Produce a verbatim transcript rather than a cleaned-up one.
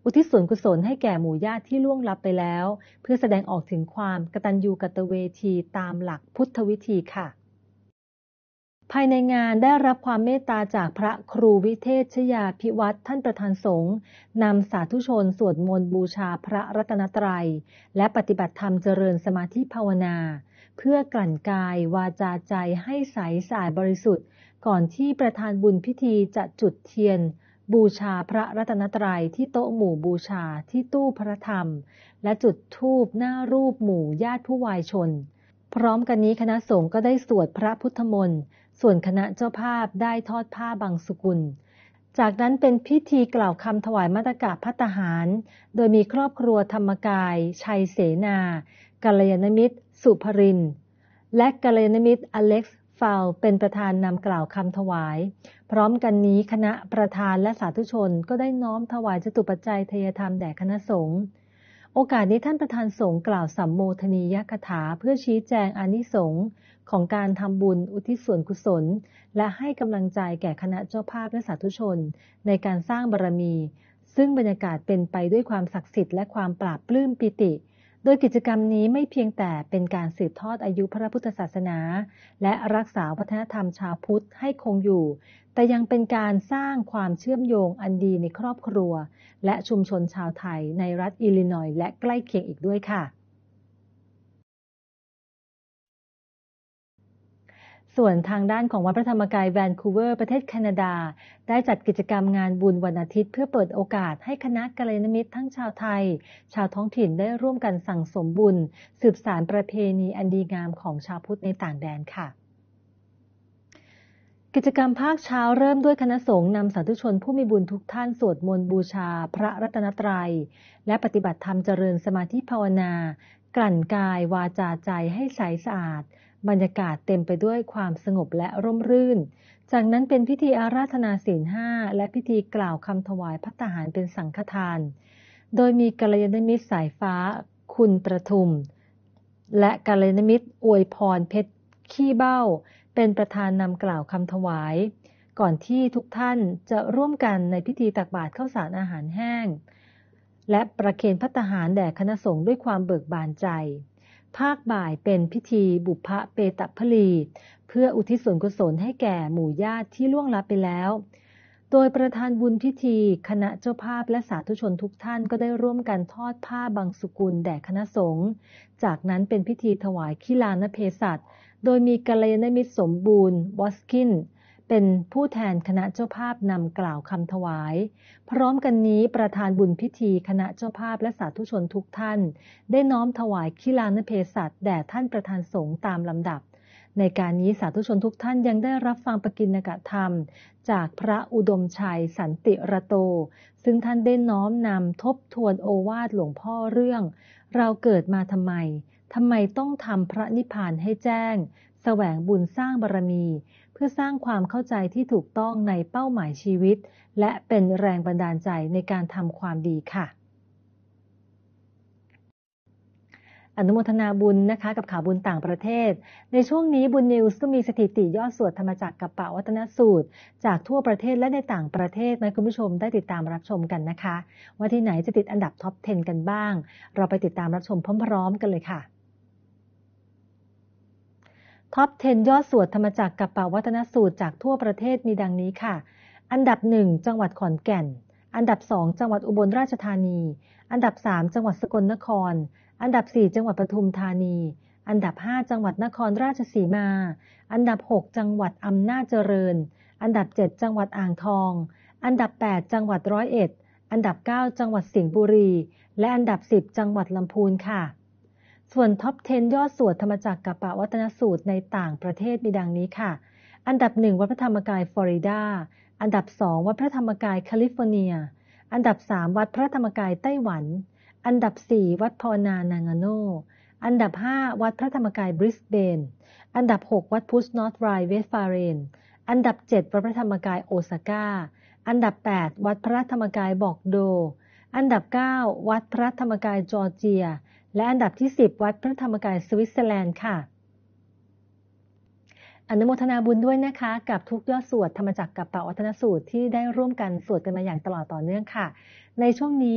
อุทิศส่วนกุศลให้แก่หมู่ญาติที่ล่วงลับไปแล้วเพื่อแสดงออกถึงความกตัญญูกตเวทีตามหลักพุทธวิธีค่ะภายในงานได้รับความเมตตาจากพระครูวิเทศชยาภิวัตรท่านประธานสงฆ์นำสาธุชนสวดมนต์บูชาพระรัตนตรัยและปฏิบัติธรรมเจริญสมาธิภาวนาเพื่อกลั่นกายวาจาใจให้ใสสะอาดบริสุทธิ์ก่อนที่ประธานบุญพิธีจะจุดเทียนบูชาพระรัตนตรัยที่โต๊ะหมู่บูชาที่ตู้พระธรรมและจุดธูปหน้ารูปหมู่ญาติผู้วายชนพร้อมกันนี้คณะสงฆ์ก็ได้สวดพระพุทธมนต์ส่วนคณะเจ้าภาพได้ทอดผ้าบังสุกุลจากนั้นเป็นพิธีกล่าวคำถวายมาตกะภัตตาหารโดยมีครอบครัวธรรมกายชัยเสนากัลยาณมิตรสุภรินทร์และกัลยาณมิตรอเล็กซ์ฟาวเป็นประธานนำกล่าวคำถวายพร้อมกันนี้คณะประธานและสาธุชนก็ได้น้อมถวายจตุปัจจัยทายธรรมแด่คณะสงฆ์โอกาสนี้ท่านประธานสงฆ์กล่าวสัมโมทนียกถาเพื่อชี้แจงอานิสงส์ของการทำบุญอุทิศส่วนกุศลและให้กำลังใจแก่คณะเจ้าภาพและสาธุชนในการสร้างบารมีซึ่งบรรยากาศเป็นไปด้วยความศักดิ์สิทธิ์และความปราบปลื้มปิติโดยกิจกรรมนี้ไม่เพียงแต่เป็นการสืบทอดอายุพระพุทธศาสนาและรักษาวัฒนธรรมชาวพุทธให้คงอยู่แต่ยังเป็นการสร้างความเชื่อมโยงอันดีในครอบครัวและชุมชนชาวไทยในรัฐอิลลินอยส์และใกล้เคียงอีกด้วยค่ะส่วนทางด้านของวัดพระธรรมกายแวนคูเวอร์ประเทศแคนาดาได้จัดกิจกรรมงานบุญวันอาทิตย์เพื่อเปิดโอกาสให้คณะกัลยาณมิตรทั้งชาวไทยชาวท้องถิ่นได้ร่วมกันสั่งสมบุญสืบสานประเพณีอันดีงามของชาวพุทธในต่างแดนค่ะกิจกรรมภาคเช้าเริ่มด้วยคณะสงฆ์นำสาธุชนผู้มีบุญทุกท่านสวดมนต์บูชาพระรัตนตรัยและปฏิบัติธรรมเจริญสมาธิภาวนากลั่นกายวาจาใจให้ใสสะอาดบรรยากาศเต็มไปด้วยความสงบและร่มรื่นจากนั้นเป็นพิธีอาราธนาศีลห้าและพิธีกล่าวคำถวายภัตตาหารเป็นสังฆทานโดยมีกัลยาณมิตรสายฟ้าคุณประทุมและกัลยาณมิตรอวยพรเพชรขี้เบ้าเป็นประธานนำกล่าวคำถวายก่อนที่ทุกท่านจะร่วมกันในพิธีตักบาตรข้าวสารอาหารแห้งและประเคนภัตตาหารแด่คณะสงฆ์ด้วยความเบิกบานใจภาคบ่ายเป็นพิธีบุพเปตพลีเพื่ออุทิศส่วนกุศลให้แก่หมู่ญาติที่ล่วงลับไปแล้วโดยประธานบุญพิธีคณะเจ้าภาพและสาธุชนทุกท่านก็ได้ร่วมกันทอดผ้าบังสุกุลแด่คณะสงฆ์จากนั้นเป็นพิธีถวายขิลานเพศัตโดยมีกัลยาณมิตรสมบูรณ์วอสกินเป็นผู้แทนคณะเจ้าภาพนำกล่าวคำถวายพร้อมกันนี้ประธานบุญพิธีคณะเจ้าภาพและสาธุชนทุกท่านได้น้อมถวายขิลานเพศัตแด่ท่านประธานสงฆ์ตามลำดับในการนี้สาธุชนทุกท่านยังได้รับฟังปกิณกธรรมจากพระอุดมชัยสันติระโตซึ่งท่านได้น้อมนำทบทวนโอวาทหลวงพ่อเรื่องเราเกิดมาทำไมทำไมต้องทำพระนิพพานให้แจ้งแสวงบุญสร้างบารมีเพื่อสร้างความเข้าใจที่ถูกต้องในเป้าหมายชีวิตและเป็นแรงบันดาลใจในการทำความดีค่ะอนุโมทนาบุญนะคะกับข่าวบุญต่างประเทศในช่วงนี้บุญนิวส์ก็มีสถิติยอดสวดธรรมจักรกัปปวัตนสูตรจากทั่วประเทศและในต่างประเทศให้คุณผู้ชมได้ติดตามรับชมกันนะคะว่าที่ไหนจะติดอันดับท็อปสิบกันบ้างเราไปติดตามรับชมพร้อมๆกันเลยค่ะท็อปสิบยอดสวดธรรมจักรกัปปวัตนสูตรจากทั่วประเทศมีดังนี้ค่ะอันดับหนึ่งจังหวัดขอนแก่นอันดับสองจังหวัดอุบลราชธานีอันดับสามจังหวัดสกลนครอันดับสี่จังหวัดปทุมธานีอันดับห้าจังหวัดนครราชสีมาอันดับหกจังหวัดอำนาจเจริญอันดับเจ็ดจังหวัดอ่างทองอันดับแปดจังหวัดร้อยเอ็ดอันดับเก้าจังหวัดสิงห์บุรีและอันดับสิบจังหวัดลำพูนค่ะส่วนท็อปสิบยอดสวดธรรมจักรกัปปวัตนสูตรในต่างประเทศมีดังนี้ค่ะอันดับหนึ่งวัดพระธรรมกายฟลอริดาอันดับสองวัดพระธรรมกายแคลิฟอร์เนียอันดับสามวัดพระธรรมกายไต้หวันอันดับสี่วัดภาวนานางาโนอันดับห้าวัดพระธรรมกายบริสเบนอันดับหกวัดพุชนอร์ทไรเวสฟาเรนอันดับเจ็ดวัดพระธรรมกายโอซาก้าอันดับแปดวัดพระธรรมกายบอกโดอันดับเก้าวัดพระธรรมกายจอร์เจียและอันดับที่สิบวัดพระธรรมกายสวิตเซอร์แลนด์ค่ะอนุโมทนาบุญด้วยนะคะกับทุกยอดสวดธรรมจักรกัปปวัตนสูตรที่ได้ร่วมกันสวดกันมาอย่างตลอดต่อเนื่องค่ะในช่วงนี้